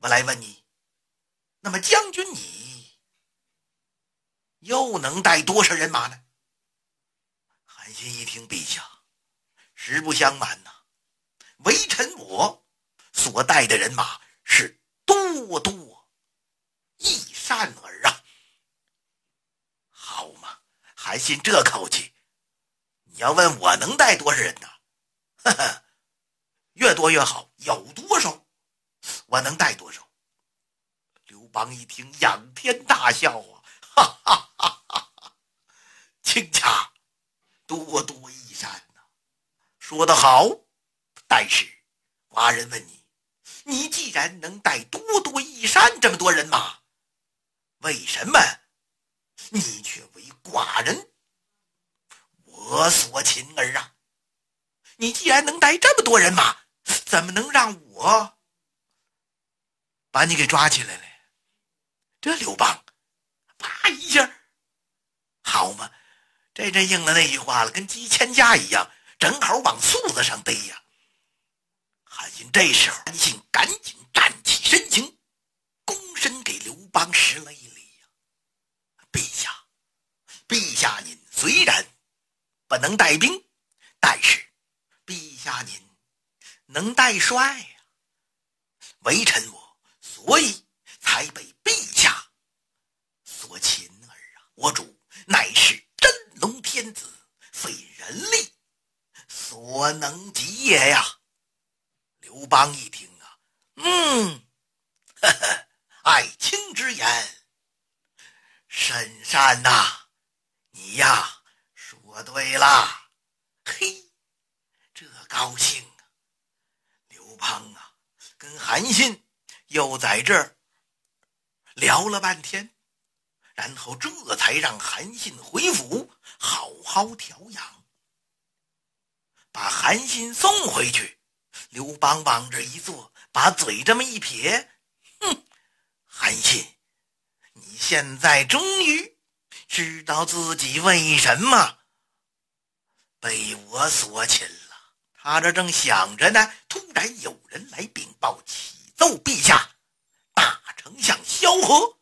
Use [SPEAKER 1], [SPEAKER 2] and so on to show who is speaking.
[SPEAKER 1] 我来问你，那么将军你又能带多少人马呢？韩信一听，陛下，实不相瞒呐，微臣我所带的人马是多多益善儿啊。好嘛，韩信这口气，你要问我能带多少人呢？呵呵，越多越好，有多少我能带多少。刘邦一听，仰天大笑啊，哈哈哈哈哈！卿家多多益善呐，说得好。但是寡人问你，你既然能带多多益善这么多人马，为什么你却为寡人我所擒儿啊？你既然能带这么多人马，怎么能让我把你给抓起来了？这刘邦啪一下，好嘛，这真应了那句话了，跟鸡牵家一样，正好往素子上逮呀。韩信这时候，韩信赶紧站起身形，躬身给刘邦施了一礼呀。陛下您虽然不能带兵，但是陛下您能带帅呀。微臣我所以才被陛下所擒儿啊！我主乃是真龙天子，非人力所能及也呀。刘邦一听啊，呵呵，爱卿之言甚善呐，你呀说对了。嘿，这高兴啊！刘邦啊跟韩信又在这儿聊了半天，然后这才让韩信回府好好调养，把韩信送回去。刘邦往这一坐，把嘴这么一撇，韩信，你现在终于知道自己为什么被我所擒了。他这正想着呢，突然有人来禀报，启奏陛下，大丞相萧何